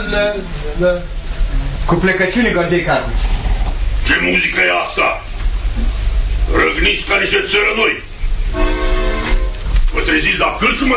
Cu plecăciune, Gordei Carpuci. Ce muzică e asta? Răgniți ca niște țărănoi. Vă treziți la cârciumă?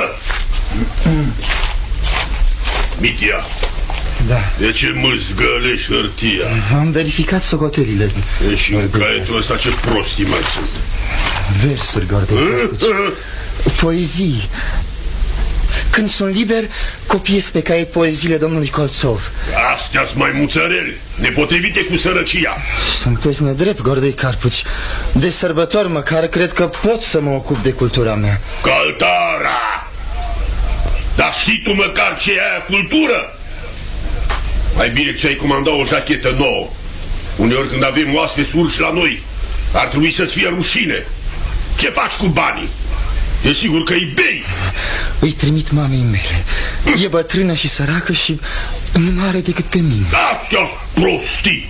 Mitia. Da. De ce mă zgălești hârtia? Am verificat socotelile. Și în caietul ăsta ce prostii mai sunt. Versuri, Gordei Carpuci. Poezii. Când sunt liber, copiez pe caiet poeziile domnului Colțov. Astea-s mai muțăreli, nepotrivite cu sărăcia. Sunteți nedrept, Gordei Carpuci. De sărbători măcar cred că pot să mă ocup de cultura mea. Căltara! Dar știi tu măcar ce e aia cultură? Mai bine ți-ai comandat o jachetă nouă. Uneori când avem oaspeți urși la noi, ar trebui să-ți fie rușine. Ce faci cu banii? E sigur că îi bei. Îi trimit mamei mele. E bătrână și săracă și nu are decât pe mine. Astea-s prostii.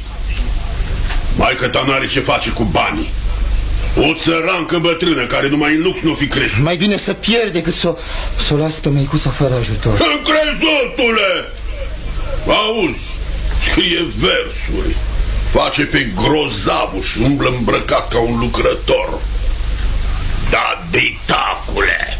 Maică ta n-are ce face cu banii. O țărancă bătrână care numai în lux nu fi crescut. Mai bine să pierd decât să o las pe măicuța fără ajutor. Încrezătule! Auzi, scrie versuri, face pe grozavul și umblă îmbrăcat ca un lucrător. Da, bitacule!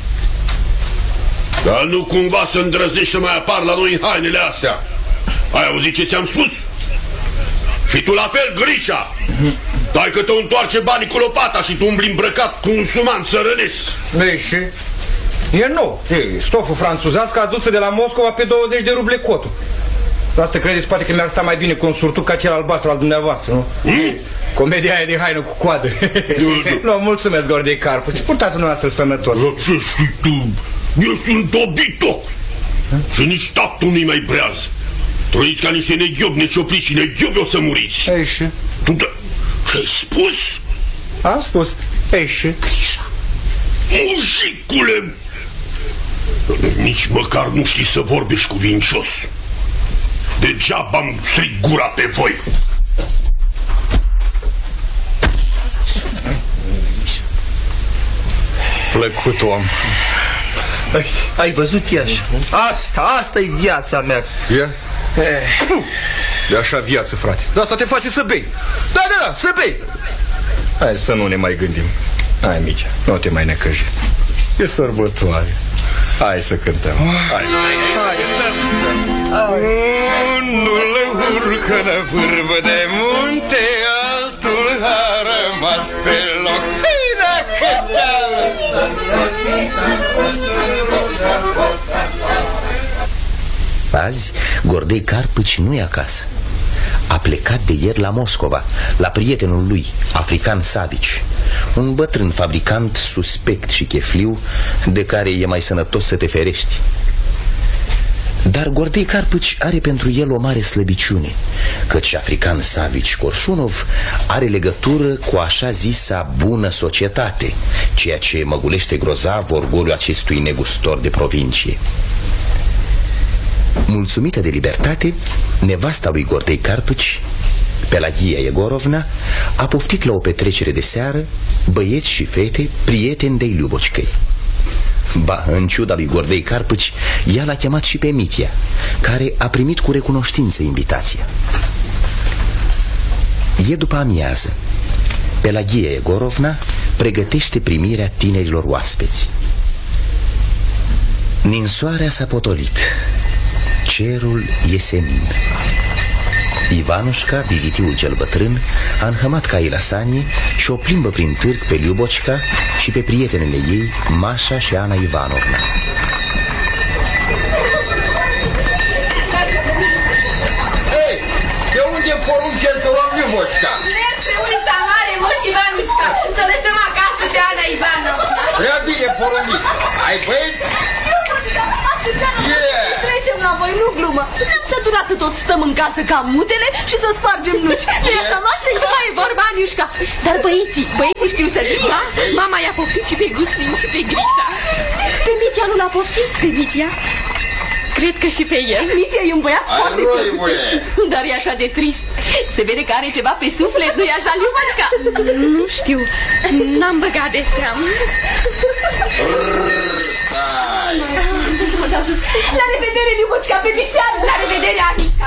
Dar nu cumva să îndrăznești să mai apar la noi în hainele astea? Ai auzit ce ți-am spus? Și tu la fel, Grișa! Dai că te întoarce banii cu lopata și tu umbli îmbrăcat cu un suman țărănesc. Și e nou, e stoful franțuzească adusă de la Moscova pe 20 de ruble cotul. Asta credeți poate că mi-ar sta mai bine cu un surtuc ca cel albastru al dumneavoastră, nu? Comedia aia de haină cu coadă. Nu, mulțumesc, Gordei Carpuci. Purtați-vă noastră sănătos. Ce știi tu? Ești un dobitoc. Și nici tactul nu-i mai breaz. Trăiți ca niște neghiobi neciopliți și neghiobi o să muriți. Eișe. Tu ce-ai spus? Am spus. Eișe. Grișa. Muzicule! Nici măcar nu știi să vorbești cuvincios. Degeaba îmi strig gura pe voi. Plăcut om. Ai văzut, Iași? Asta-i viața mea. E? E așa viață, frate. Da, să te face să bei. Da, să bei. Hai să nu ne mai gândim. Hai, Micea, nu te mai necăji. E sărbătoare. Hai să cântăm. Hai. Unul urcă în vârvă de munte, altul a rămas pe loc. Azi, Gordei Carpuci nu e acasă. A plecat de ieri la Moscova, la prietenul lui, African Savici, un bătrân fabricant suspect și chefliu, de care e mai sănătos să te ferești. Dar Gordei Carpuci are pentru el o mare slăbiciune, căci African Savici Corșunov are legătură cu așa zisa bună societate, ceea ce măgulește grozav orgoliul acestui negustor de provincie. Mulțumită de libertate, nevasta lui Gordei Carpuci, Pelagia Egorovna, a poftit la o petrecere de seară băieți și fete, prieteni de-i Liubocicăi. Ba, în ciuda lui Gordei Carpuci, ea l-a chemat și pe Mitia, care a primit cu recunoștință invitația. E după amiază. Pelagia Egorovna pregătește primirea tinerilor oaspeți. Ninsoarea s-a potolit. Cerul e senin. Ivanușca, vizitiul cel bătrân, a înhămat caii la sanie și o plimbă prin târg pe Liubocica și pe prietenele ei, Mașa și Ana Ivanovna. Hei, de unde porunce să luăm Liubocica? Merg pe ulița mare, moș Ivanușca, să lăsăm acasă pe Ana Ivanovna. Prea bine poruncit. Ai băieți? Trecem la voi, nu glumă. Ne-am săturat să tot stăm în casă ca mutele și să spargem nuci. Nu-i așa, Mașa? Mai e vorba, Aniușca. Dar băieții știu să vină. Mama i-a poftit și pe Gustin și pe Grișa. Pe Mitia nu l-a poftit? Pe Mitia? Cred că și pe el. Mitia e un băiat foarte tău. Dar e așa de trist. Se vede că are ceva pe suflet, nu-i așa, Liubașca? Nu știu, n-am băgat de seamă. La revedere, Liubașca, pe diseară. La revedere, Anișca.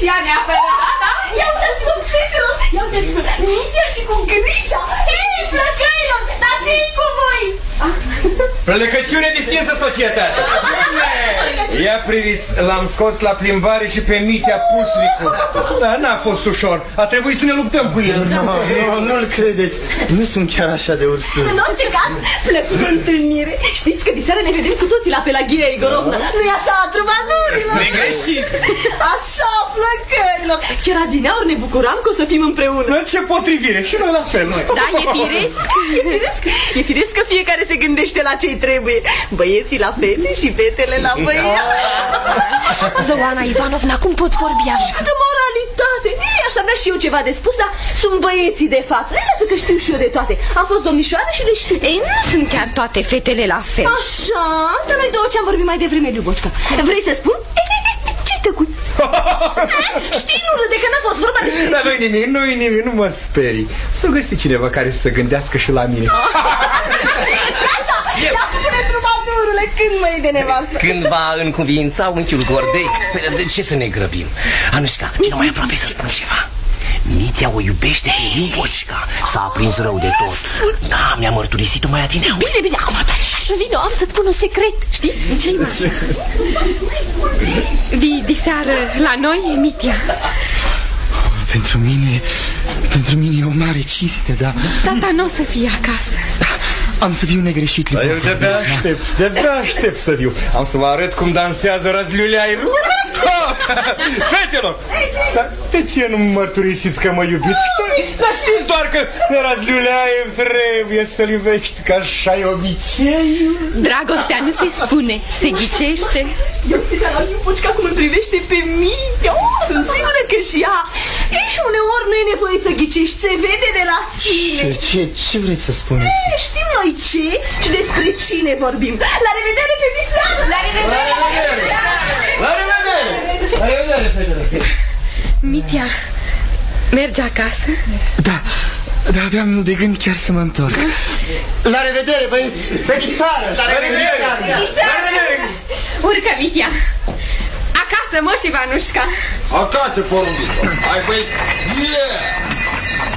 ea neapărat, da? Ia uitați-vă, fetelor! Ia uitați-vă, Mitia și cu Grișa! Hei, flăcăilor, dar ce-i cu voi? Plecăciune distinsă, societate! Ia priviți, l-am scos la plimbare și pe Mitea Puslicu. Da, n-a fost ușor, a trebuit să ne luptăm cu el. Nu-l credeți, nu sunt chiar așa de ursus. În orice caz, plăcută întâlnire. Știți că diseară ne vedem cu toții la Pelagia Igorovna. Nu-i așa, trubadurilor? Negreșit! Așa, flăcăilor! Chiar adineauri ne bucuram că o să fim împreună. Ce potrivire, și noi la fel. Da, e firesc. E firesc, e firesc că fiecare se gândește la ce-i trebuie. Băieții la fete și fetele la băieți. Zoana Ivanovna, cum poți vorbi așa? Câtă moralitate! Ei, aș avea și eu ceva de spus, dar sunt băieții de față. Ei, lasă că știu și eu de toate. Am fost domnișoară și le știu. Ei, nu sunt chiar toate fetele la fel. Așa, dar noi două ce-am vorbit mai devreme, Liubocica. Vrei să spun? Ce-i tăcut? Știi, nu râde, că n-a fost vorba despre... Dar nu-i nimic, nu mă sperii. Să găsi cineva care să se gândească și la mine. Așa, ia spune trubadurule, când mă iei de nevastă? Când va încuviința unchiul Gordei. De ce să ne grăbim? Anușca, vino mai aproape să spun ceva. Mitia o iubește pe Liubocica. S-a aprins rău de tot. Da, mi-a mărturisit-o mai adineauri. Bine, acum taci. Vino, am să-ți spun un secret. Știi? Ce-i așa? Vii diseară la noi, Mitia? Pentru mine e o mare cinste, dar... Tata nu o să fie acasă. Am să fiu negreșit. Eu de-abia aștept să viu. Am să vă arăt cum dansează Razliuleaev. Fetelor! Dar de ce nu mărturisiți că mă iubiți? Dar știți doar că Razliuleaev trebuie să-l iubești, că așa e obiceiul. Dragostea nu se spune, se ghicește. Ia uite la Liubocica cum îl privește pe Mitia. Sunt sigură că și ea. Uneori nu e nevoie să ghicești, se vede de la sine. Ce vreți să spuneți? Știm noi ce și despre cine vorbim. La revedere pe diseară! La revedere! La revedere! La revedere, fetele! Mitia, mergi acasă? Da, aveam de gând chiar să mă întorc. La revedere, băieți! Pe diseară! La revedere! La revedere! Urcă, Mitia! Acasă, moșii Vanușca! Acasă, porumbiță! Hai, băi! Yeah!